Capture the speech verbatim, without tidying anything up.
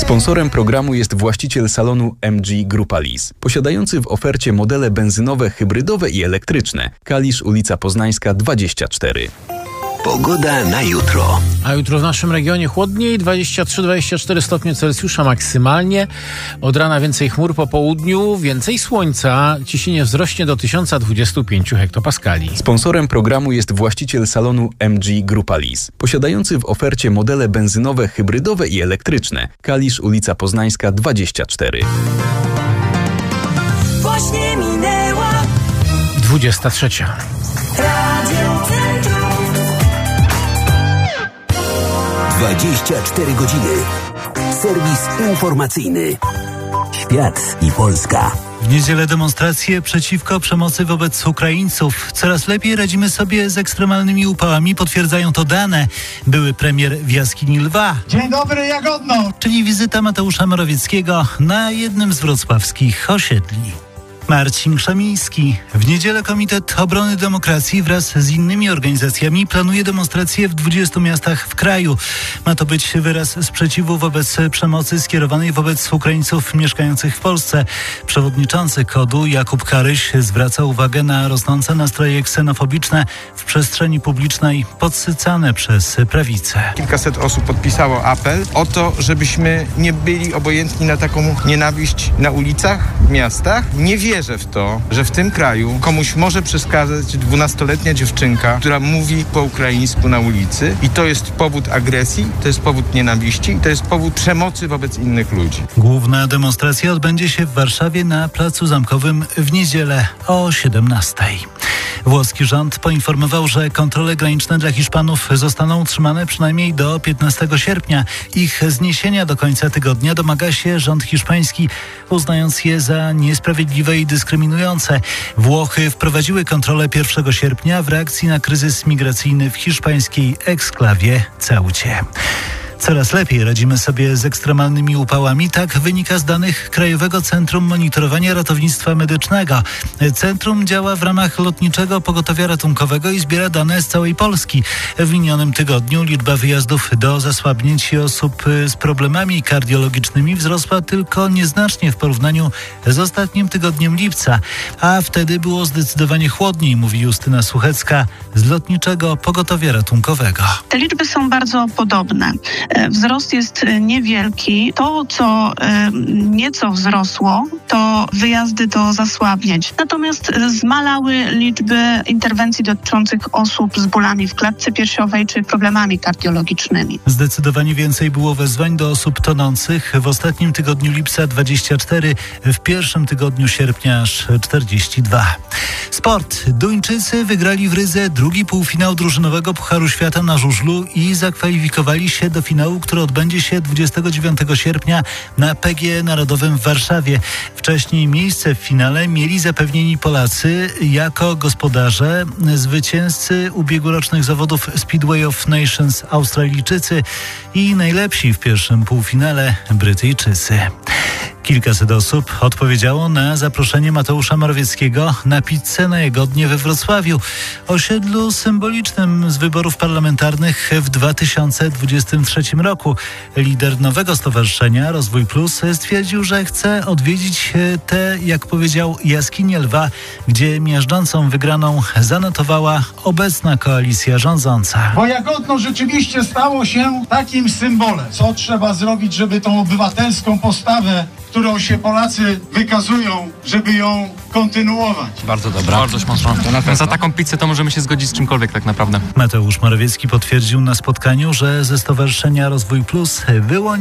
Sponsorem programu jest właściciel salonu M G Grupa Lis, posiadający w ofercie modele benzynowe, hybrydowe i elektryczne. Kalisz, ulica Poznańska dwadzieścia cztery. Pogoda na jutro. A jutro w naszym regionie chłodniej, dwadzieścia trzy do dwudziestu czterech stopni Celsjusza maksymalnie. Od rana więcej chmur, po południu więcej słońca. Ciśnienie wzrośnie do tysiąc dwadzieścia pięć hektopaskali. Sponsorem programu jest właściciel salonu M G Grupa Lis, posiadający w ofercie modele benzynowe, hybrydowe i elektryczne. Kalisz, ulica Poznańska dwadzieścia cztery. Właśnie minęła dwudziesta trzecia. Radio Centrum. dwadzieścia cztery godziny. Serwis informacyjny. Świat i Polska. W niedzielę demonstracje przeciwko przemocy wobec Ukraińców. Coraz lepiej radzimy sobie z ekstremalnymi upałami, potwierdzają to dane. Były premier w jaskini Lwa. Dzień dobry, Jagodno! Czyli wizyta Mateusza Morawieckiego na jednym z wrocławskich osiedli. Marcin Krzemiński. W niedzielę Komitet Obrony Demokracji wraz z innymi organizacjami planuje demonstracje w dwudziestu miastach w kraju. Ma to być wyraz sprzeciwu wobec przemocy skierowanej wobec Ukraińców mieszkających w Polsce. Przewodniczący KOD-u Jakub Karyś zwraca uwagę na rosnące nastroje ksenofobiczne w przestrzeni publicznej podsycane przez prawicę. Kilkaset osób podpisało apel o to, żebyśmy nie byli obojętni na taką nienawiść na ulicach, w miastach. Nie wierzę w to, że w tym kraju komuś może przeszkadzać dwunastoletnia dziewczynka, która mówi po ukraińsku na ulicy i to jest powód agresji, to jest powód nienawiści i to jest powód przemocy wobec innych ludzi. Główna demonstracja odbędzie się w Warszawie na Placu Zamkowym w niedzielę o siedemnastej. Włoski rząd poinformował, że kontrole graniczne dla Hiszpanów zostaną utrzymane przynajmniej do piętnastego sierpnia. Ich zniesienia do końca tygodnia domaga się rząd hiszpański, uznając je za niesprawiedliwe i dyskryminujące. Włochy wprowadziły kontrolę pierwszego sierpnia w reakcji na kryzys migracyjny w hiszpańskiej eksklawie Ceucie. Coraz lepiej radzimy sobie z ekstremalnymi upałami. Tak wynika z danych Krajowego Centrum Monitorowania Ratownictwa Medycznego. Centrum działa w ramach Lotniczego Pogotowia Ratunkowego i zbiera dane z całej Polski. W minionym tygodniu liczba wyjazdów do zasłabnięć i osób z problemami kardiologicznymi wzrosła tylko nieznacznie w porównaniu z ostatnim tygodniem lipca. A wtedy było zdecydowanie chłodniej, mówi Justyna Suchecka z Lotniczego Pogotowia Ratunkowego. Te liczby są bardzo podobne. Wzrost jest niewielki. To, co nieco wzrosło, to wyjazdy do zasłabnięć. Natomiast zmalały liczby interwencji dotyczących osób z bólami w klatce piersiowej czy problemami kardiologicznymi. Zdecydowanie więcej było wezwań do osób tonących. W ostatnim tygodniu lipca dwadzieścia cztery, w pierwszym tygodniu sierpnia aż czterdzieści dwa. Sport. Duńczycy wygrali w Rydze drugi półfinał drużynowego Pucharu Świata na żużlu i zakwalifikowali się do finału, który odbędzie się dwudziestego dziewiątego sierpnia na P G E Narodowym w Warszawie. Wcześniej miejsce w finale mieli zapewnieni Polacy jako gospodarze, zwycięzcy ubiegłorocznych zawodów Speedway of Nations Australijczycy i najlepsi w pierwszym półfinale Brytyjczycy. Kilkaset osób odpowiedziało na zaproszenie Mateusza Morawieckiego na pizzę na Jagodnie we Wrocławiu, osiedlu symbolicznym z wyborów parlamentarnych w dwa tysiące dwudziestym trzecim roku. Lider nowego stowarzyszenia Rozwój Plus stwierdził, że chce odwiedzić tę, jak powiedział, jaskinię Lwa, gdzie miażdżącą wygraną zanotowała obecna koalicja rządząca. Bo Jagodno rzeczywiście stało się takim symbolem. Co trzeba zrobić, żeby tą obywatelską postawę, którą się Polacy wykazują, żeby ją kontynuować. Bardzo dobra. Bardzo śmieszne. Za taką pizzę to możemy się zgodzić z czymkolwiek tak naprawdę. Mateusz Morawiecki potwierdził na spotkaniu, że ze Stowarzyszenia Rozwój Plus wyłoni